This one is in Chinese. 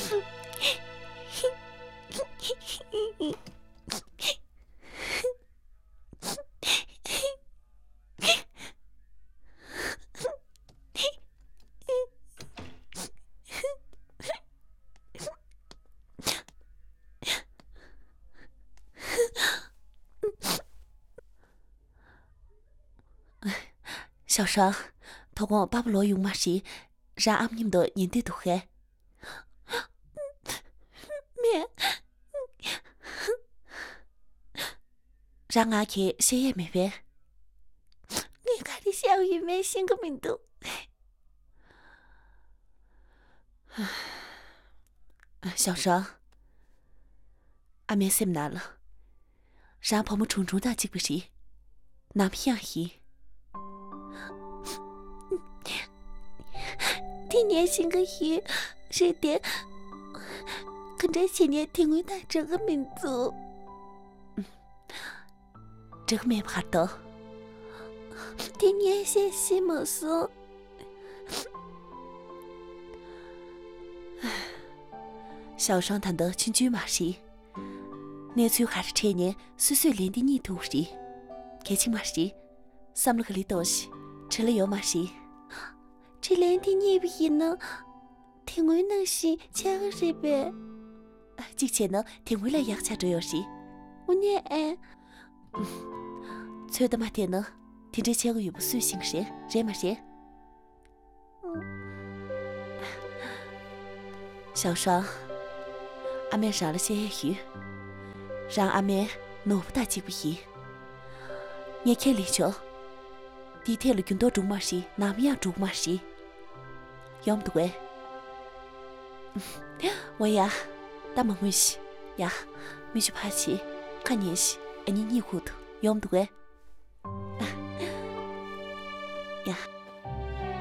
小双，透过巴布罗用马西，让俺们你们的年代都嗨。 妹， 让俺去写也没完。 你看的小玉妹姓个名都。 小双，俺们什么难了？让婆母重重的几个事，哪不想去？ 今年新个鱼是的，跟着前年听闻他这个民族， 这个没怕的。 今年些西蒙苏， 小双谈的群居马西，年初还是前年岁岁连的泥土时，开心马西，三了个里东西，吃了有马西。 这连的泥皮呢，听闻能是抢个谁呗？ 之前呢，听闻了养家这游戏， 我念哎， 催的马天呢，听这前个月不随心事，人马些。小双，阿妹上了些鱼，让阿妹弄不大几不行。你看里头，地铁了更多种马西，哪么样种马西？要么对，我呀，大梦没事呀，没去爬起，看年戏，你糊涂，要么对。